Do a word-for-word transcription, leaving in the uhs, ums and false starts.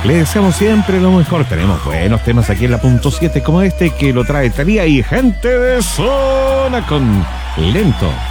Le deseamos siempre lo mejor. Tenemos buenos temas aquí en la punto siete como este que lo trae Thalía y Gente de Zona con Lento.